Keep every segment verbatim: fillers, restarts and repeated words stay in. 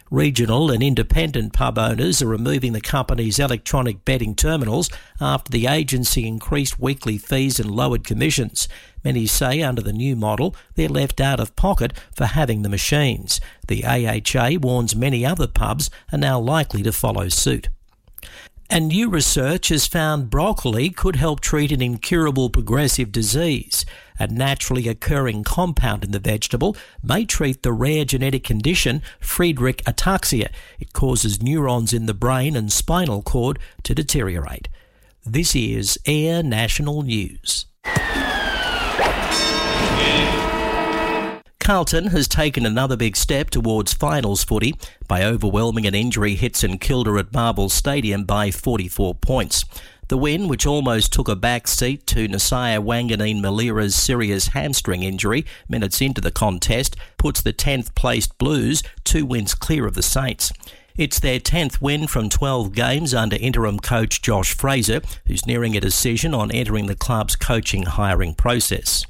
Regional and independent pub owners are removing the company's electronic betting terminals after the agency increased weekly fees and lowered commissions. Many say under the new model they're left out of pocket for having the machines. The A H A warns many other pubs are now likely to follow suit. And new research has found broccoli could help treat an incurable progressive disease. A naturally occurring compound in the vegetable may treat the rare genetic condition Friedreich ataxia. It causes neurons in the brain and spinal cord to deteriorate. This is Air National News. Carlton has taken another big step towards finals footy by overwhelming an injury hit St Kilda at Marble Stadium by forty-four points. The win, which almost took a back seat to Nasiah Wanganeen-Malira's serious hamstring injury minutes into the contest, puts the tenth placed Blues two wins clear of the Saints. It's their tenth win from twelve games under interim coach Josh Fraser, who's nearing a decision on entering the club's coaching hiring process.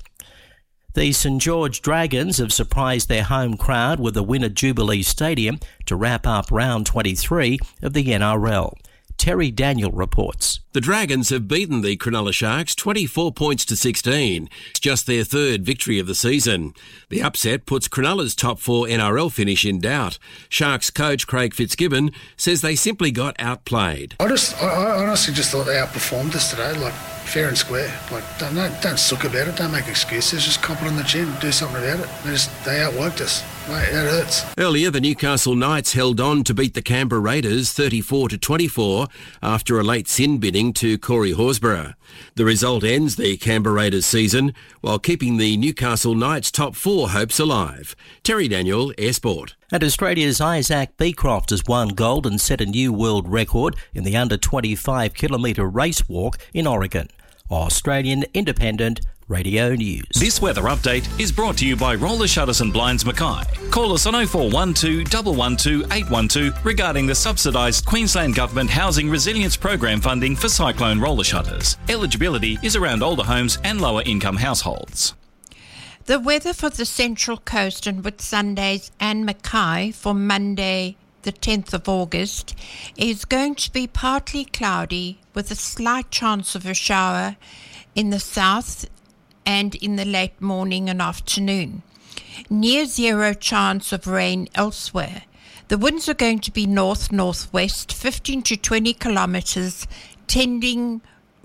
The St George Dragons have surprised their home crowd with a win at Jubilee Stadium to wrap up round twenty-three of the N R L. Terry Daniel reports. The Dragons have beaten the Cronulla Sharks twenty-four points to sixteen. It's just their third victory of the season. The upset puts Cronulla's top four N R L finish in doubt. Sharks coach Craig Fitzgibbon says they simply got outplayed. I just, I, I honestly just thought they outperformed us today, like fair and square. Like don't, don't, don't suck about it, don't make excuses, just cop it on the chin, do something about it. They just, they outworked us. Mate, that hurts. Earlier, the Newcastle Knights held on to beat the Canberra Raiders thirty-four to twenty-four after a late sin bidding to Corey Horsburgh. The result ends the Canberra Raiders season while keeping the Newcastle Knights top four hopes alive. Terry Daniel, Air Sport. And Australia's Isaac Beecroft has won gold and set a new world record in the under twenty-five kilometre race walk in Oregon. Australian Independent Radio News. This weather update is brought to you by Roller Shutters and Blinds Mackay. Call us on oh four one two, one one two, eight one two regarding the subsidised Queensland Government Housing Resilience Program funding for cyclone roller shutters. Eligibility is around older homes and lower income households. The weather for the Central Coast and Whitsundays and Mackay for Monday the tenth of August is going to be partly cloudy with a slight chance of a shower in the south and in the late morning and afternoon. Near zero chance of rain elsewhere. The winds are going to be north-northwest, fifteen to twenty kilometres, tending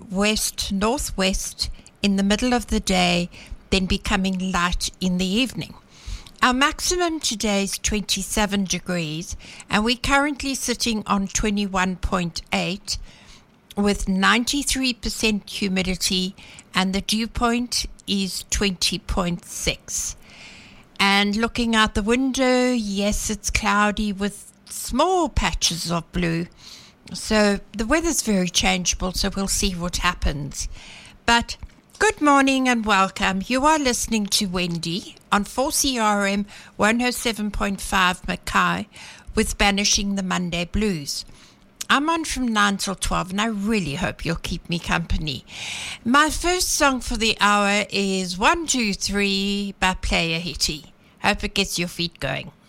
west-northwest in the middle of the day, then becoming light in the evening. Our maximum today is twenty-seven degrees, and we're currently sitting on twenty-one point eight with ninety-three percent humidity, and the dew point is twenty point six. And looking out the window, yes, it's cloudy with small patches of blue. So the weather's very changeable, so we'll see what happens. But good morning and welcome. You are listening to Wendy on four C R M one oh seven point five Mackay with Banishing the Monday Blues. I'm on from nine till twelve, and I really hope you'll keep me company. My first song for the hour is one two three by Player Hitty. Hope it gets your feet going.